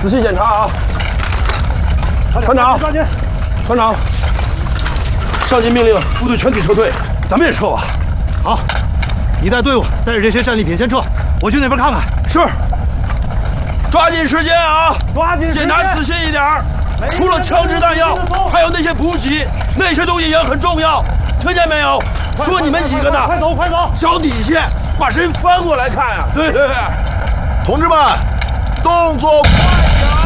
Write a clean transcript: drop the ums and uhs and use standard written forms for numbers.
仔细检查啊！团长，团长，上级命令部队全体撤退，咱们也撤吧。 好，你带队伍带着这些战利品先撤，我去那边看看。 是。抓紧时间啊！ 抓紧时间， 检查仔细一点。除了枪支弹药，还有那些补给，那些东西也很重要，听见没有？说你们几个呢？ 快走，快走！ 脚底下把身翻过来看啊！对对对， 同志们，动作快点！